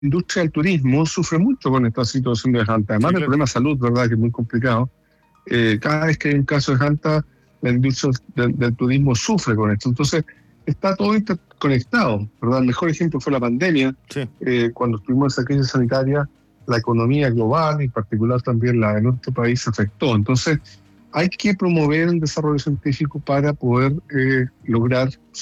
industria del turismo sufre mucho con esta situación de Hanta. Además Sí, del claro. problema de salud, ¿verdad?, que es muy complicado. Cada vez que hay un caso de Hanta, la industria del turismo sufre con esto. Entonces, está todo interconectado, ¿verdad? El mejor ejemplo fue la pandemia. Sí. Cuando estuvimos en esa crisis sanitaria, la economía global, y en particular también la de nuestro país, se afectó. Entonces, hay que promover el desarrollo científico para poder lograr